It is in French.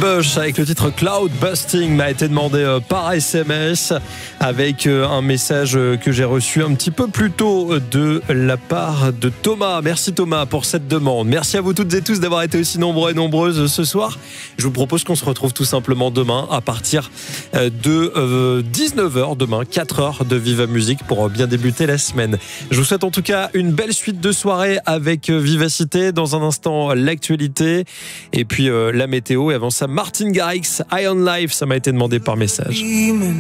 Bush avec le titre Cloud Busting m'a été demandé par SMS avec un message que j'ai reçu un petit peu plus tôt de la part de Thomas. Merci Thomas pour cette demande. Merci à vous toutes et tous d'avoir été aussi nombreux et nombreuses ce soir. Je vous propose qu'on se retrouve tout simplement demain à partir de 19h, demain 4h de Viva Musique pour bien débuter la semaine. Je vous souhaite en tout cas une belle suite de soirée avec Vivacité. Dans un instant, l'actualité et puis la météo. Et avant ça, Martin Garrix, High on Life, ça m'a été demandé par message.